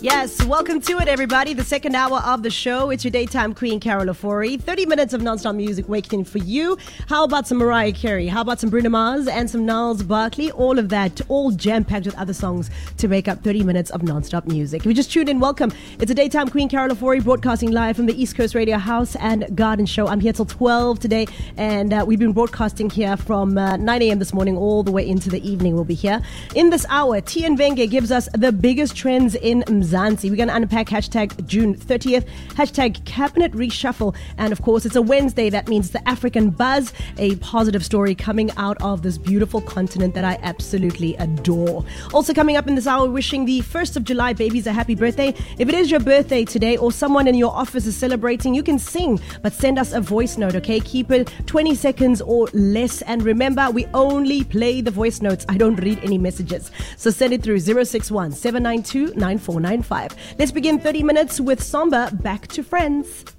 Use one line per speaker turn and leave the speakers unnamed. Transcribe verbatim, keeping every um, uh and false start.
Yes, welcome to it, everybody. The second hour of the show. It's your daytime queen, Carol Ofori. thirty minutes of non-stop music waiting for you. How about some Mariah Carey? How about some Bruno Mars and some Niles Barkley? All of that, all jam-packed with other songs to make up thirty minutes of non-stop music. If you just tuned in, welcome. It's a daytime queen, Carol Ofori, broadcasting live from the East Coast Radio House and Garden Show. I'm here till twelve today, and uh, we've been broadcasting here from uh, nine a.m. this morning all the way into the evening. We'll be here. In this hour, Tian Venge gives us the biggest trends in Mzansi. We're going to unpack hashtag June thirtieth, hashtag Cabinet Reshuffle, and of course it's a Wednesday. That means the African Buzz, a positive story coming out of this beautiful continent that I absolutely adore. Also coming up in this hour, wishing the first of July babies a happy birthday. If it is your birthday today or someone in your office is celebrating, you can sing, but send us a voice note, okay? Keep it twenty seconds or less, and remember, we only play the voice notes. I don't read any messages, so send it through zero six one, seven nine two, nine four nine five. Let's begin thirty minutes with Samba, Back to Friends.